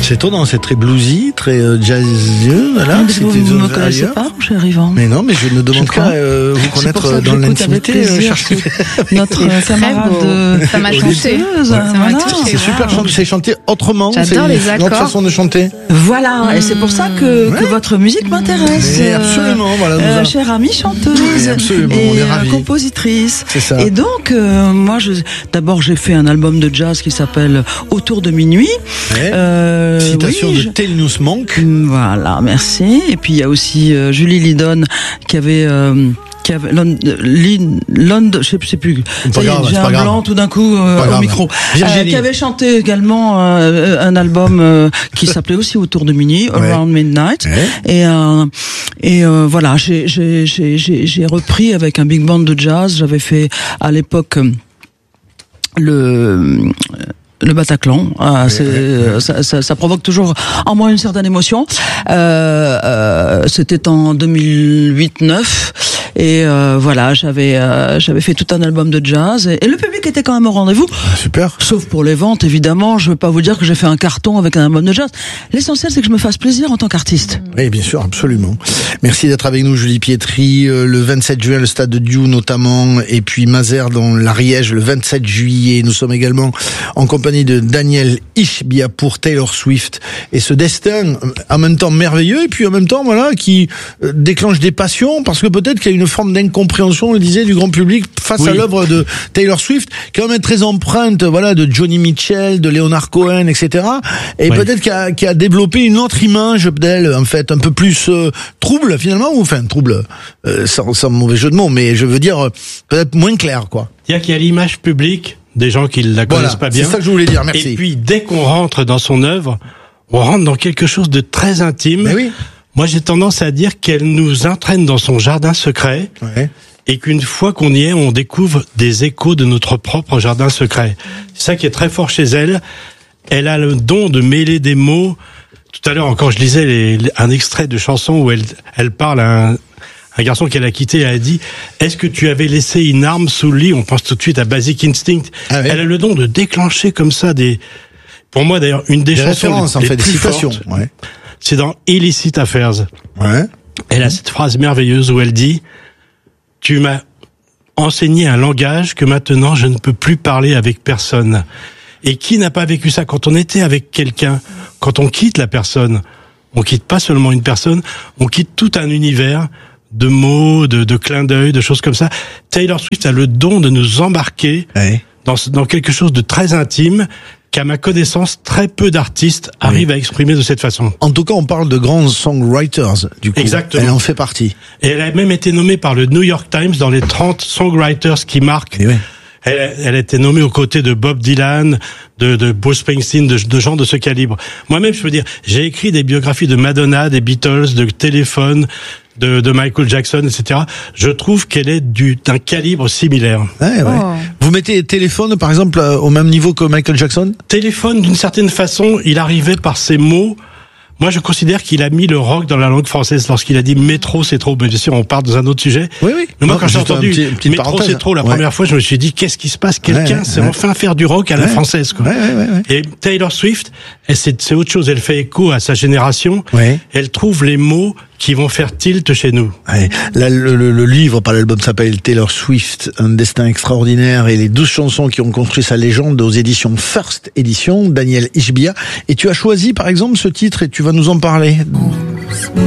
C'est étonnant, c'est très bluesy, très jazzeux, voilà. Vous ne me connaissez pas, cher Yvan? Mais non, mais je ne demande qu'à vous connaître dans l'intimité. Notre camarade ça m'a chanté. C'est super chanté, c'est chanté autrement. J'adore les accords. Notre façon de chanter. Voilà, et c'est pour ça que votre musique m'intéresse. Absolument, voilà. Chère amie chanteuse et compositrice. C'est ça. Et donc, moi, d'abord, j'ai fait un album de jazz qui s'appelle Autour de minuit. Citation de Thelonious Monk. Voilà, merci. Et puis il y a aussi Julie Lydon qui avait je sais plus. Ça y est, j'ai un blanc tout d'un coup au micro. Qui avait chanté également un album qui s'appelait aussi Autour de minuit, Around Midnight. Et voilà, j'ai repris avec un big band de jazz. J'avais fait à l'époque le Bataclan, ça provoque toujours en moi une certaine émotion. C'était en 2008-9 et voilà, j'avais fait tout un album de jazz et le public était quand même au rendez-vous. Super. Sauf pour les ventes, évidemment. Je veux pas vous dire que j'ai fait un carton avec un album de jazz. L'essentiel, c'est que je me fasse plaisir en tant qu'artiste. Oui, bien sûr, absolument. Merci d'être avec nous, Julie Pietri. Le 27 juin, le stade de Diou notamment, et puis Mazères dans l'Ariège le 27 juillet. Nous sommes également en compagnie de Daniel Ishbia pour Taylor Swift et ce destin en même temps merveilleux et puis en même temps voilà qui déclenche des passions parce que peut-être qu'il y a une forme d'incompréhension, on le disait, du grand public face à l'œuvre de Taylor Swift qui est quand même très empreinte voilà de Johnny Mitchell, de Leonard Cohen, etc. Et peut-être qu'il a développé une autre image d'elle en fait un peu plus trouble finalement ou enfin trouble sans mauvais jeu de mots mais je veux dire peut-être moins clair quoi. C'est-à-dire qu'il y a l'image publique des gens qui la connaissent pas bien. C'est ça que je voulais dire, merci. Et puis, dès qu'on rentre dans son œuvre, on rentre dans quelque chose de très intime. Mais oui. Moi, j'ai tendance à dire qu'elle nous entraîne dans son jardin secret. Ouais. Et qu'une fois qu'on y est, on découvre des échos de notre propre jardin secret. C'est ça qui est très fort chez elle. Elle a le don de mêler des mots. Tout à l'heure, encore, je lisais un extrait de chanson où elle parle à un garçon qu'elle a quitté, elle a dit « Est-ce que tu avais laissé une arme sous le lit ?» On pense tout de suite à Basic Instinct. Ah oui. Elle a le don de déclencher comme ça pour moi d'ailleurs, une des chansons les plus fortes. Ouais. C'est dans Illicit Affairs. Ouais. Elle a cette phrase merveilleuse où elle dit « Tu m'as enseigné un langage que maintenant je ne peux plus parler avec personne. » Et qui n'a pas vécu ça quand on était avec quelqu'un, quand on quitte la personne, on quitte pas seulement une personne, on quitte tout un univers de mots, de clins d'œil, de choses comme ça. Taylor Swift a le don de nous embarquer dans quelque chose de très intime qu'à ma connaissance, très peu d'artistes arrivent à exprimer de cette façon. En tout cas, on parle de grands songwriters, du coup. Exactement. Elle en fait partie. Et elle a même été nommée par le New York Times dans les 30 songwriters qui marquent. Elle a été nommée aux côtés de Bob Dylan, de Bruce Springsteen, de gens de ce calibre. Moi-même, je peux dire, j'ai écrit des biographies de Madonna, des Beatles, de Téléphone, de Michael Jackson, etc. Je trouve qu'elle est d'un calibre similaire. Ouais. Vous mettez Téléphone, par exemple, au même niveau que Michael Jackson ? Téléphone, d'une certaine façon, il arrivait par ses mots. Moi, je considère qu'il a mis le rock dans la langue française lorsqu'il a dit métro, c'est trop. Bien sûr, on part dans un autre sujet. Oui. Mais moi, quand j'ai entendu métro, c'est trop, la première fois, je me suis dit, qu'est-ce qui se passe? Quelqu'un sait enfin faire du rock à la française, quoi. Et Taylor Swift, c'est autre chose. Elle fait écho à sa génération. Elle trouve les mots qui vont faire tilt chez nous. Là, le livre par l'album s'appelle Taylor Swift, un destin extraordinaire et les 12 chansons qui ont construit sa légende aux éditions First Edition, Daniel Ishbia. Et tu as choisi, par exemple, ce titre et tu vas nous en parler.